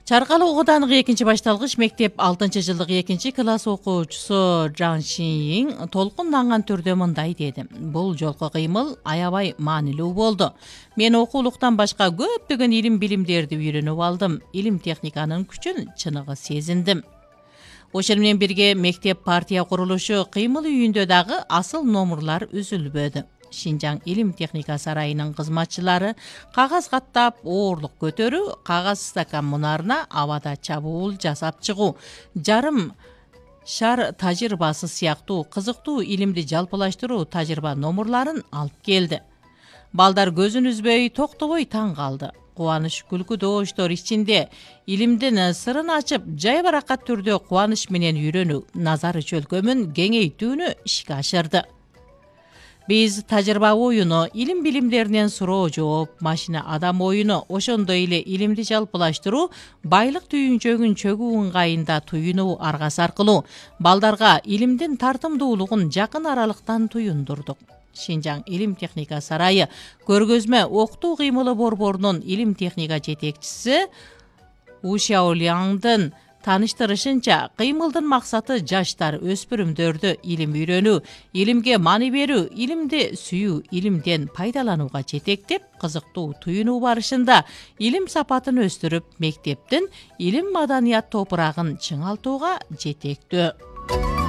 Чаркалы Угуданык 2-башталгыч мектеп 6-жылдык 2-класс окуучусу Жан Шинйин толкунланган түрдө мындай деди. Бул жолку кыймыл аябай маанилүү болду. Мен окуулуктан башка көптөгөн илим билимдерди үйрөнүп алдым. Илим техниканын күчүн чыныгы сезиндим. Ошол менен бирге мектеп партия курулушу кыймыл үйүндө дагы асыл номурлар үзүлбөдү. Шинжаң илим техника сарайынын кызматчылары кагаз каттап, оорлук көтөрүү, кагаз стакан мунарына абада чабуул жасап чыгуу, жарым шар тажрыйбасы сыяктуу кызыктуу илимди жалпылаштыруу тажрыйба номурларын алып келди. Балдар көзүн үзбөй, токтобой таң калды. Кубаныч күлкү добуштор ичинде илимдин сырын ачып, жайбаракат түрдө кубаныч менен үйрөнүү, назары чөлкөмүн кеңейтүүнү ишке ашырды. Биз тажрыйба оюну, илим билимдеринен суроо жооп, машина адам оюну, ошондой эле илимди жалпылаштыруу, байлык түйүнчөгүн чөгүү ыңгайында туюнуу аргасы аркылуу балдарга илимдин тартымдуулугун жакын аралыктан туюндурдук. Шинжаң илим техника сарайы көргөзмө окутуу кыймылы борборунун илим техника жетекчиси У Шаоляньдын таныштырышынча, кыймылдын максаты жаштар, өспүрүмдөрдү илим үйрөнүү, илимге маани берүү, илимди сүйүү, илимден пайдаланууга жетектеп, кызыктуу туюнуу барышында илим сапатын өстүрүп, мектептин илим маданият топурагын чыңалтууга жетектөө.